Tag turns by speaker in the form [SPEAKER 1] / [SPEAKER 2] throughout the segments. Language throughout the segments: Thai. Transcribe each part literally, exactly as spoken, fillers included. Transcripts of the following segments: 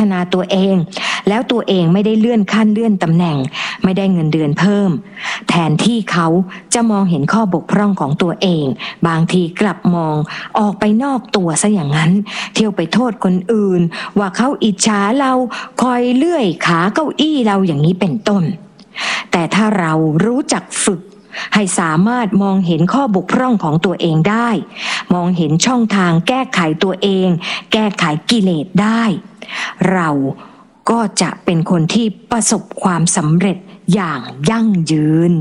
[SPEAKER 1] นาตัวเองแล้วตัวเองไม่ได้เลื่อนขั้นเลื่อนตำแหน่งไม่ได้เงินเดือนเพิ่มแทนที่เขาจะมองเห็นข้อบกพร่องของตัวเองบางทีกลับมองออกไปนอกตัวซะอย่างนั้นเที่ยวไปโทษคนอื่นว่าเขาอิจฉาเราคอยเลื่อยขาเก้าอี้เราอย่างนี้เป็นต้นแต่ถ้าเรารู้จักฝึกให้สามารถมองเห็นข้อบกพร่องของตัวเองได้มองเห็นช่องทางแก้ไขตัวเองแก้ไขกิเลสได้เราก็จะเป็นคนที่ประสบความสำเร็จอย่างยั่งยืน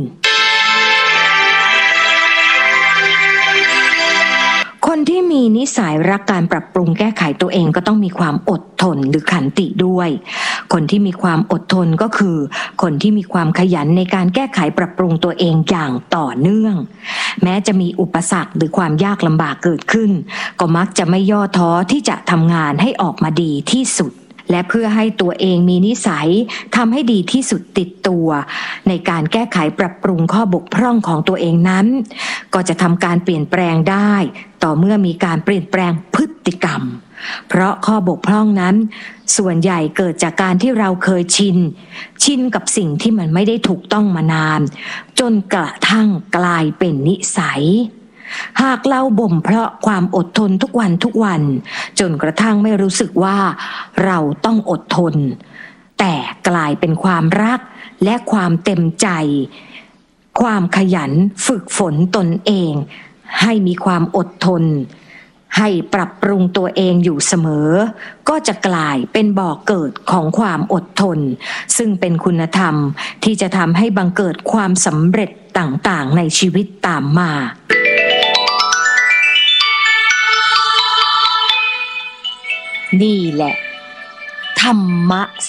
[SPEAKER 1] คนที่มีนิสัยรักการปรับปรุงแก้ไขตัวเองก็ต้องมีความอดทนหรือขันติด้วยคนที่มีความอดทนก็คือคนที่มีความขยันในการแก้ไขปรับปรุงตัวเองอย่างต่อเนื่องแม้จะมีอุปสรรคหรือความยากลำบากเกิดขึ้นก็มักจะไม่ย่อท้อที่จะทำงานให้ออกมาดีที่สุดและเพื่อให้ตัวเองมีนิสัยทำให้ดีที่สุดติดตัวในการแก้ไขปรับปรุงข้อบกพร่องของตัวเองนั้นก็จะทำการเปลี่ยนแปลงได้ต่อเมื่อมีการเปลี่ยนแปลงพฤติกรรมเพราะข้อบกพร่องนั้นส่วนใหญ่เกิดจากการที่เราเคยชินชินกับสิ่งที่มันไม่ได้ถูกต้องมานานจนกระทั่งกลายเป็นนิสัยหากเราบ่มเพาะความอดทนทุกวันทุกวันจนกระทั่งไม่รู้สึกว่าเราต้องอดทนแต่กลายเป็นความรักและความเต็มใจความขยันฝึกฝนตนเองให้มีความอดทนให้ปรับปรุงตัวเองอยู่เสมอก็จะกลายเป็นบ่อเกิดของความอดทนซึ่งเป็นคุณธรรมที่จะทำให้บังเกิดความสำเร็จต่างๆในชีวิตตามมานี่แหละธรรมะ